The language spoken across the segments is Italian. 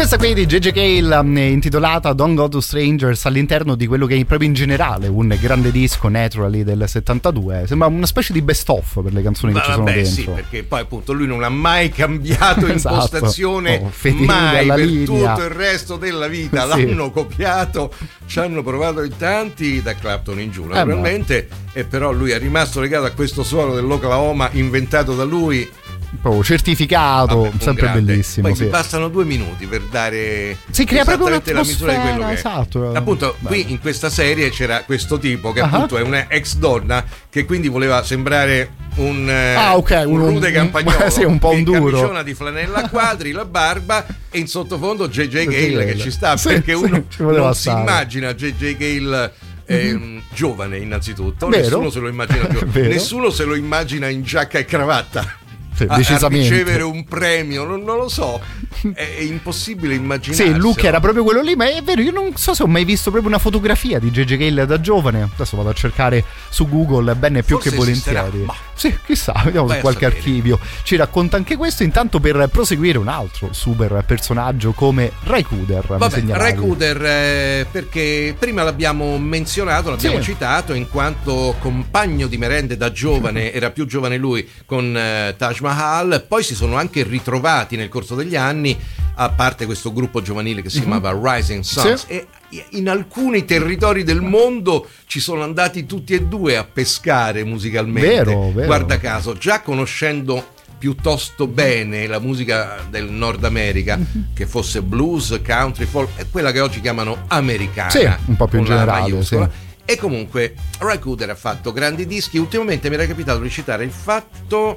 Questa qui di J.J. Cale, intitolata Don't Go to Strangers, all'interno di quello che è proprio in generale un grande disco, Naturally, del 72. Sembra una specie di best of per le canzoni che ci sono dentro. Sì, perché poi appunto lui non ha mai cambiato Esatto. impostazione, mai, per tutto il resto della vita. L'hanno copiato, ci hanno provato in tanti, da Clapton in giù naturalmente, e però lui è rimasto legato a questo suono dell'Oklahoma inventato da lui, proprio certificato. Sempre grande. Bellissimo. Poi bastano 2 minuti per dare si crea proprio la misura di quello che esatto. È. Appunto, qui in questa serie c'era questo tipo che appunto è una ex donna, che quindi voleva sembrare un rude campagnolo, sì, un po' un duro, camiciona di flanella a quadri, la barba, e in sottofondo J.J. Cale che ci sta, perché uno non si immagina J.J. Cale giovane innanzitutto. Nessuno se lo immagina giovane, nessuno se lo immagina in giacca e cravatta. A ricevere un premio, non lo so, è impossibile immaginare. Sì, il look era proprio quello lì, ma è vero, io non so se ho mai visto proprio una fotografia di J.J. Cale da giovane. Adesso vado a cercare su Google, bene, più che volentieri. Sì, chissà, vediamo se qualche archivio ci racconta anche questo. Intanto, per proseguire, un altro super personaggio come Ry Cooder. Ry Cooder, perché prima l'abbiamo menzionato, l'abbiamo citato, in quanto compagno di merende da giovane, era più giovane lui con Taj Mahal. Poi si sono anche ritrovati nel corso degli anni, a parte questo gruppo giovanile che si chiamava Rising Suns, e in alcuni territori del mondo ci sono andati tutti e due a pescare musicalmente. Vero. Guarda caso, già conoscendo piuttosto bene la musica del Nord America, che fosse blues, country, folk, è quella che oggi chiamano americana, un po' più in generale, E comunque Ry Cooder ha fatto grandi dischi. Ultimamente mi era capitato di citare il fatto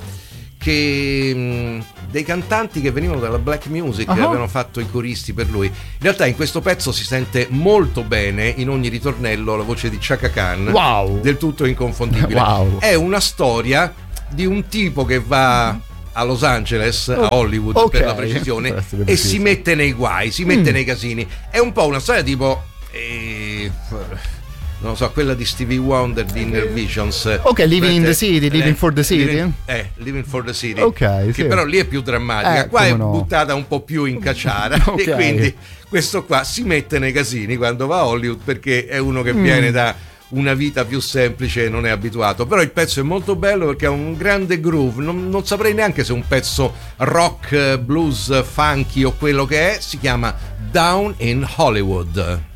che dei cantanti che venivano dalla black music avevano fatto i coristi per lui. In realtà in questo pezzo si sente molto bene in ogni ritornello la voce di Chaka Khan, del tutto inconfondibile. È una storia di un tipo che va a Los Angeles, a Hollywood per la precisione, e si mette nei guai, si mette nei casini. È un po' una storia tipo non so, quella di Stevie Wonder di Inner Visions. Living in the City, Living for the City. Living for the City. Che però lì è più drammatica. Qua è buttata un po' più in cacciara. E quindi questo qua si mette nei casini quando va a Hollywood, perché è uno che viene da una vita più semplice e non è abituato. Però il pezzo è molto bello perché ha un grande groove. Non saprei neanche se è un pezzo rock, blues, funky o quello che è. Si chiama Down in Hollywood.